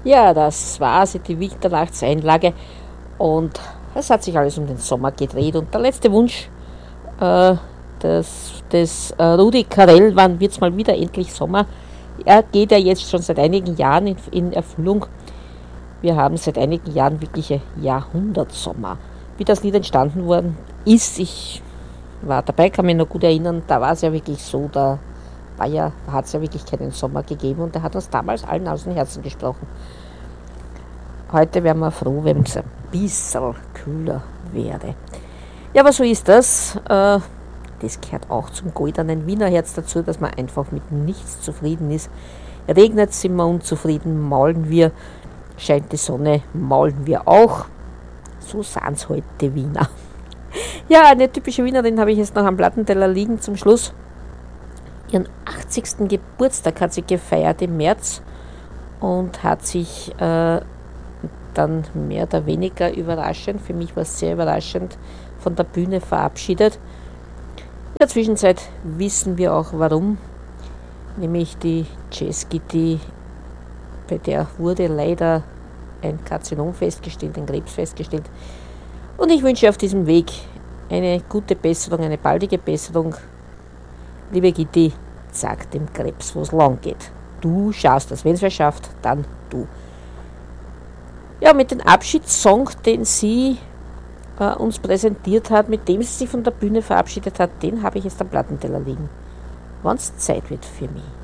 Ja, das war sie, die Winternachtseinlage. Und es hat sich alles um den Sommer gedreht. Und der letzte Wunsch äh, des Rudi Carrell, wann wird es mal wieder endlich Sommer? Er geht ja jetzt schon seit einigen Jahren in Erfüllung. Wir haben seit einigen Jahren wirkliche Jahrhundertsommer. Wie das Lied entstanden worden ist, ich war dabei, kann mich noch gut erinnern, da war es ja wirklich so, da hat es ja wirklich keinen Sommer gegeben und er hat uns damals allen aus dem Herzen gesprochen. Heute wären wir froh, wenn es ein bisschen kühler wäre. Ja, aber so ist das. Das gehört auch zum goldenen Wiener Herz dazu, dass man einfach mit nichts zufrieden ist. Regnet, sind wir unzufrieden, maulen wir, scheint die Sonne, maulen wir auch. So sind es heute die Wiener. Ja, eine typische Wienerin habe ich jetzt noch am Plattenteller liegen zum Schluss. Ihren 80. Geburtstag hat sie gefeiert im März und hat sich dann mehr oder weniger überraschend, für mich war es sehr überraschend, von der Bühne verabschiedet. In der Zwischenzeit wissen wir auch warum, nämlich die Jazz-Gitti, bei der wurde leider ein Karzinom festgestellt, ein Krebs festgestellt. Und ich wünsche auf diesem Weg eine gute Besserung, eine baldige Besserung. Liebe Gitti, sag dem Krebs, wo es lang geht. Du schaust das, wenn es wer schafft, dann du. Ja, mit dem Abschiedssong, den sie uns präsentiert hat, mit dem sie sich von der Bühne verabschiedet hat, den habe ich jetzt am Plattenteller liegen. Wann's Zeit wird für mich.